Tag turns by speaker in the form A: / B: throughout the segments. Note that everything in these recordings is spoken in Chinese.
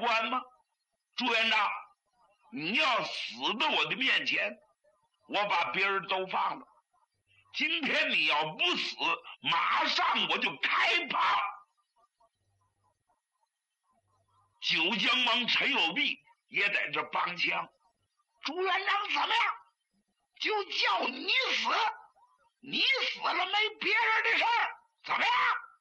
A: 管吗？朱元璋，你要死到我的面前，我把别人都放了。今天你要不死，马上我就开炮。九江王陈友弼也在这帮腔。朱元璋怎么样？就叫你死，你死了没别人的事儿，怎么样？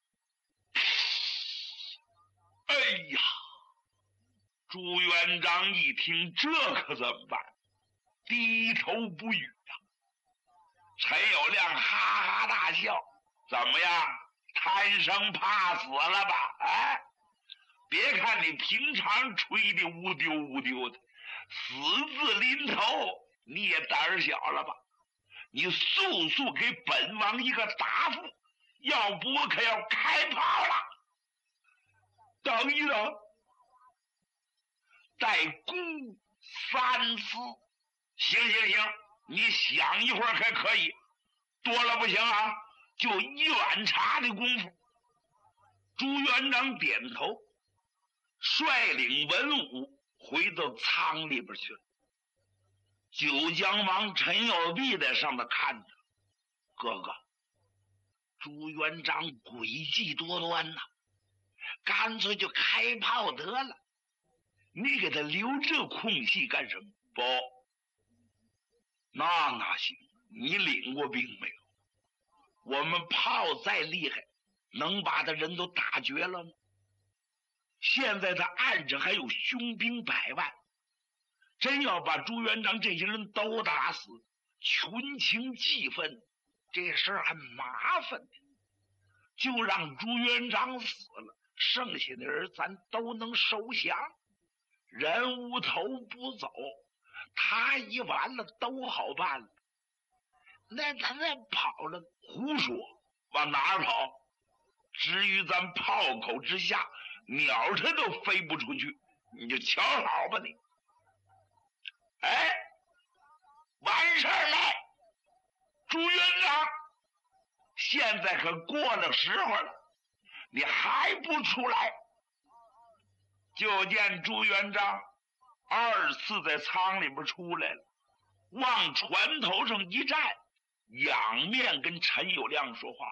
A: 哎呀！朱元璋一听，这可怎么办？低头不语啊。陈友谅哈哈大笑，怎么样？贪生怕死了吧？哎，别看你平常吹的乌丢乌丢的，死字临头你也胆儿小了吧？你速速给本王一个答复，要不我可要开炮了。等一等，再估三思。行，你想一会儿还可以，多了不行啊。就1碗茶的功夫。朱元璋点头，率领文武回到仓里边去了。九江王陈友弼在上面看着，哥哥，朱元璋诡计多端呐，干脆就开炮得了。你给他留这空隙干什么？不，那行，你领过兵没有？我们炮再厉害，能把他人都打绝了吗？现在他岸上还有凶兵100万，真要把朱元璋这些人都打死，群情激愤，这事儿还麻烦呢。就让朱元璋死了，剩下的人咱都能收降。人无头不走，他一完了都好办了。那咱再跑了，胡说，往哪儿跑？至于咱炮口之下，鸟它都飞不出去，你就瞧好吧你。哎，完事儿了，朱元璋，现在可过了时候了，你还不出来？就见朱元璋2次在仓里边出来了，往船头上一站，仰面跟陈友谅说话：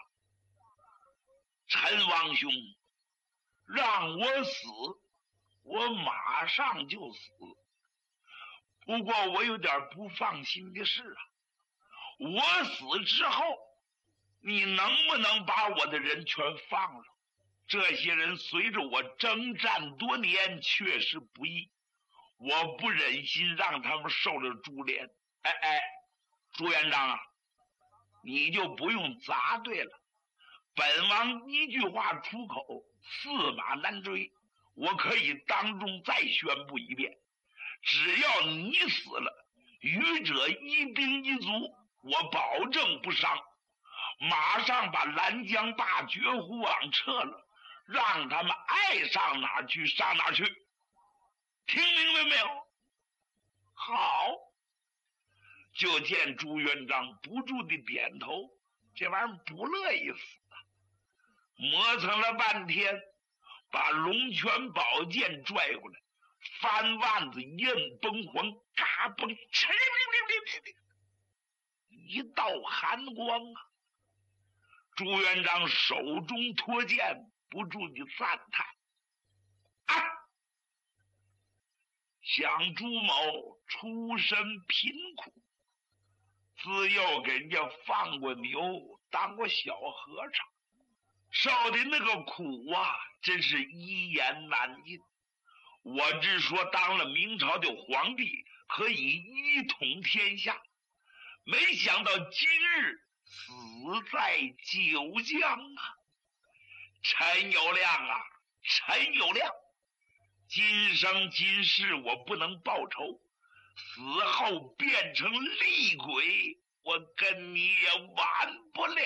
A: 陈王兄，让我死，我马上就死。不过我有点不放心的事啊，我死之后，你能不能把我的人全放了？这些人随着我征战多年，确实不易，我不忍心让他们受了株连。哎，朱元璋啊，你就不用砸对了。本王一句话出口，驷马难追。我可以当众再宣布一遍，只要你死了，余者一兵一卒，我保证不伤。马上把兰江大绝户网撤了，让他们爱上哪儿去上哪儿去。听明白没有？好。就见朱元璋不住地点头，这玩意儿不乐意死啊！磨蹭了半天，把龙泉宝剑拽过来，翻腕子一摁崩环，嘎嘣，一道寒光啊！朱元璋手中托剑，不住地赞叹：啊！想朱某出身贫苦，自幼给人家放过牛，当过小和尚，受的那个苦啊，真是一言难尽。我只说当了明朝的皇帝，可以一统天下，没想到今日死在九江啊！陈友谅啊，陈友谅，今生今世我不能报仇，死后变成厉鬼，我跟你也完不了。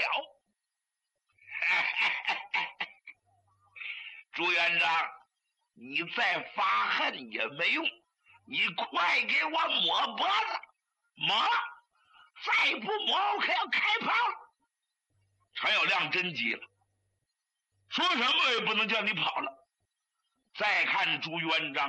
A: 朱元璋，你再发恨也没用，你快给我抹脖子，抹了，再不抹我可要开炮了。陈友谅真急了，说什么也不能叫你跑了。再看朱元璋